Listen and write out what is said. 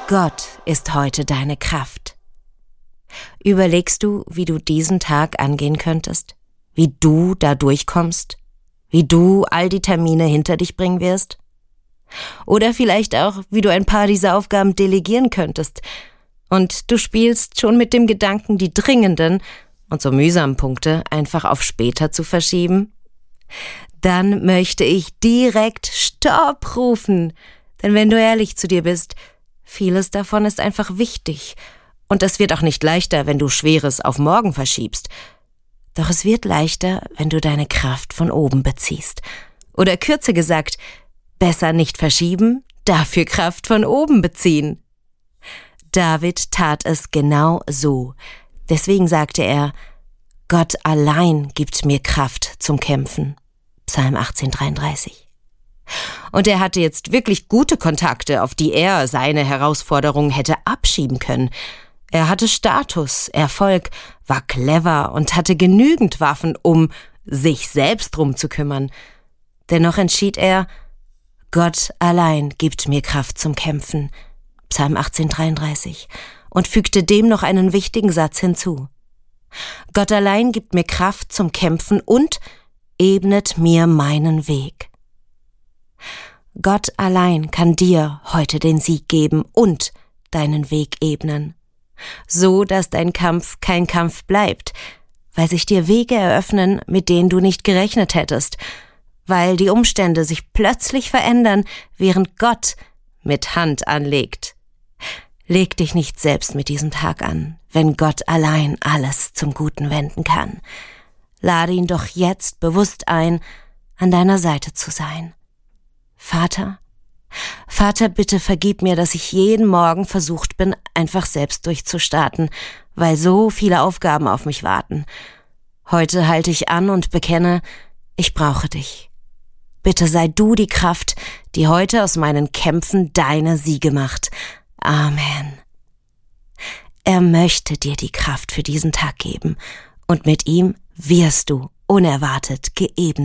Gott ist heute deine Kraft. Überlegst du, wie du diesen Tag angehen könntest? Wie du da durchkommst? Wie du all die Termine hinter dich bringen wirst? Oder vielleicht auch, wie du ein paar dieser Aufgaben delegieren könntest. Und du spielst schon mit dem Gedanken, die dringenden und so mühsamen Punkte einfach auf später zu verschieben? Dann möchte ich direkt Stopp rufen. Denn wenn du ehrlich zu dir bist, vieles davon ist einfach wichtig. Und es wird auch nicht leichter, wenn du Schweres auf morgen verschiebst. Doch es wird leichter, wenn du deine Kraft von oben beziehst. Oder kürzer gesagt, besser nicht verschieben, dafür Kraft von oben beziehen. David tat es genau so. Deswegen sagte er, Gott allein gibt mir Kraft zum Kämpfen. Psalm 18,33. Und er hatte jetzt wirklich gute Kontakte, auf die er seine Herausforderungen hätte abschieben können. Er hatte Status, Erfolg, war clever und hatte genügend Waffen, um sich selbst drum zu kümmern. Dennoch entschied er, Gott allein gibt mir Kraft zum Kämpfen. Psalm 18,33. Und fügte dem noch einen wichtigen Satz hinzu. Gott allein gibt mir Kraft zum Kämpfen und ebnet mir meinen Weg. Gott allein kann dir heute den Sieg geben und deinen Weg ebnen. So, dass dein Kampf kein Kampf bleibt, weil sich dir Wege eröffnen, mit denen du nicht gerechnet hättest, weil die Umstände sich plötzlich verändern, während Gott mit Hand anlegt. Leg dich nicht selbst mit diesem Tag an, wenn Gott allein alles zum Guten wenden kann. Lade ihn doch jetzt bewusst ein, an deiner Seite zu sein. Vater, bitte vergib mir, dass ich jeden Morgen versucht bin, einfach selbst durchzustarten, weil so viele Aufgaben auf mich warten. Heute halte ich an und bekenne, ich brauche dich. Bitte sei du die Kraft, die heute aus meinen Kämpfen deine Siege macht. Amen. Er möchte dir die Kraft für diesen Tag geben und mit ihm wirst du unerwartet geebnet